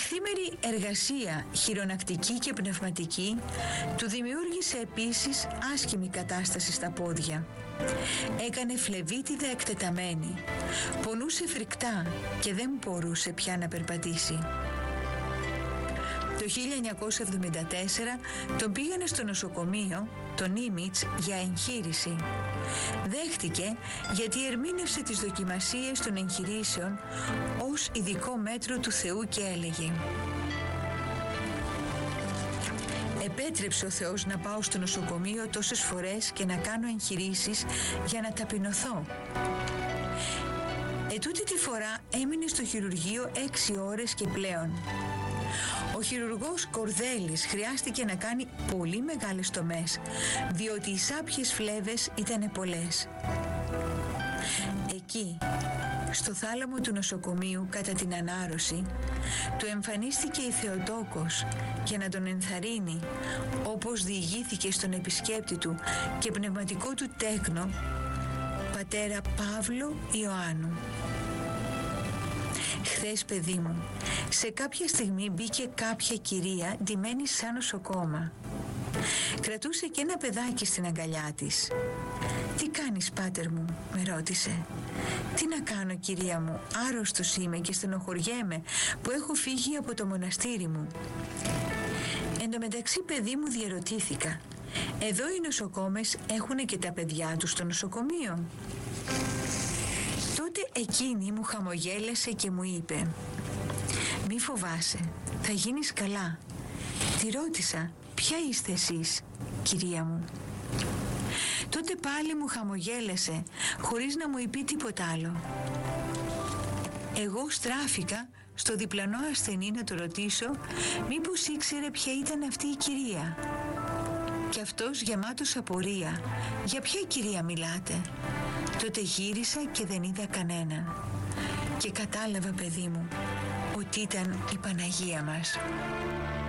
νυχθήμερη εργασία χειρονακτική και πνευματική του δημιούργησε επίσης άσχημη κατάσταση στα πόδια. Έκανε φλεβίτιδα εκτεταμένη, πονούσε φρικτά και δεν μπορούσε πια να περπατήσει. Το 1974 τον πήγανε στο νοσοκομείο, το Νίμιτς, για εγχείρηση. Δέχτηκε γιατί ερμήνευσε τις δοκιμασίες των εγχειρήσεων ως ειδικό μέτρο του Θεού και έλεγε: «Επέτρεψε ο Θεός να πάω στο νοσοκομείο τόσες φορές και να κάνω εγχειρήσεις για να ταπεινωθώ». Ετούτη τη φορά έμεινε στο χειρουργείο 6 ώρες και πλέον. Ο χειρουργός Κορδέλης χρειάστηκε να κάνει πολύ μεγάλες τομές, διότι οι σάπιες φλέβες ήτανε πολλές. Εκεί, στο θάλαμο του νοσοκομείου κατά την ανάρρωση, του εμφανίστηκε η Θεοτόκος για να τον ενθαρρύνει, όπως διηγήθηκε στον επισκέπτη του και πνευματικό του τέκνο, πατέρα Παύλο Ιωάννου. «Χθες, παιδί μου, σε κάποια στιγμή μπήκε κάποια κυρία ντυμένη σαν νοσοκόμα. Κρατούσε και ένα παιδάκι στην αγκαλιά της. «Τι κάνεις, πάτερ μου?» με ρώτησε. «Τι να κάνω, κυρία μου, άρρωστος είμαι και στενοχωριέμαι που έχω φύγει από το μοναστήρι μου». Εν τω μεταξύ, παιδί μου, διερωτήθηκα, εδώ οι νοσοκόμες έχουν και τα παιδιά τους στο νοσοκομείο? Τότε εκείνη μου χαμογέλασε και μου είπε: «Μη φοβάσαι, θα γίνεις καλά». Τη ρώτησα: «Ποια είστε εσείς, κυρία μου?» Τότε πάλι μου χαμογέλασε, χωρίς να μου είπε τίποτα άλλο. Εγώ στράφηκα στο διπλανό ασθενή να το ρωτήσω μήπως ήξερε ποια ήταν αυτή η κυρία. Και αυτός γεμάτος απορία: «Για ποια κυρία μιλάτε?» Τότε γύρισα και δεν είδα κανέναν. Και κατάλαβα, παιδί μου, ότι ήταν η Παναγία μας.